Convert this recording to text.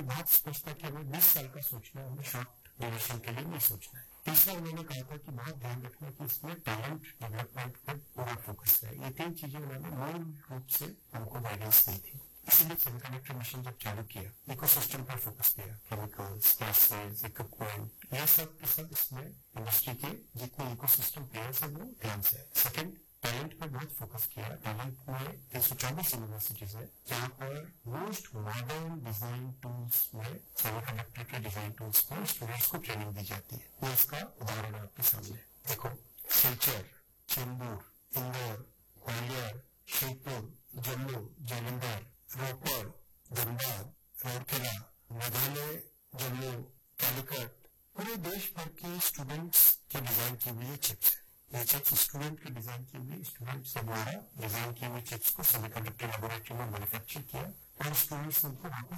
बहुत स्पष्ट था कि हमें 20 साल का सोचना है, हमें शॉर्ट ड्यूरेशन के लिए नहीं सोचना है। तीसरा उन्होंने कहा था कि बहुत ध्यान रखना कि इसमें टैलेंट डेवलपमेंट पर पूरा फोकस है। ये 3 चीजें उन्होंने मूल रूप से हमको गाइडेंस दी थी। इसीलिए सेमीकंडक्टर मिशन जब चालू किया, इकोसिस्टम पर फोकस किया, केमिकल्स, गैसेस, इक्विपमेंट, ये सब के सब इसमें इंडस्ट्री के जितने इकोसिस्टम प्लेयर्स हैं वो ध्यान से है। सेकेंड, टैलेंट पर बहुत फोकस किया। टैलेंट में 324 यूनिवर्सिटीज है जहाँ पर मोस्ट मॉडर्न डिजाइन टूल्स में सेमीकंडक्टर के डिजाइन टूल्स पर स्टूडेंट्स को ट्रेनिंग दी जाती है। ये इसका उदाहरण आपके सामने देखो। सिलचर, चेंबूर, इंदौर, ग्वालियर, शिवपुर, जम्मू, जालंधर, रोपड़, धनबाद, राउरकेला, मेघालय, जम्मू, कालीकट, पूरे देश भर के स्टूडेंट्स के डिजाइन की हुई चिप्स है। ये चिप्स स्टूडेंट के डिजाइन की हुई, स्टूडेंट्स द्वारा डिजाइन की हुई चिप्स को सेमीकंडक्टर लेबोरेटरी में मैन्युफैक्चर किया और स्टूडेंट्स ने उनको वापस